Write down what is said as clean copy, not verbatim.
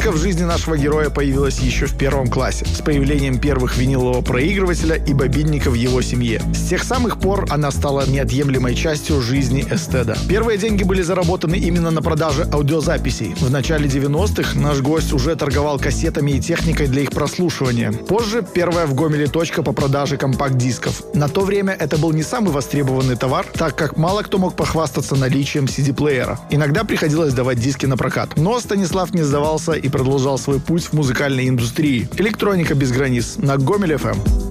Электроника в жизни нашего героя появилась еще в 1 классе, с появлением первых винилового проигрывателя и бобинника в его семье. С тех самых пор она стала неотъемлемой частью жизни эстеда. Первые деньги были заработаны именно на продаже аудиозаписей. В начале 90-х наш гость уже торговал кассетами и техникой для их прослушивания. Позже первая в Гомеле точка по продаже компакт-дисков. На то время это был не самый востребованный товар, так как мало кто мог похвастаться наличием CD-плеера. Иногда приходилось давать диски на прокат. Но Станислав не сдавался и продолжал свой путь в музыкальной индустрии. Электроника без границ на Гомель FM.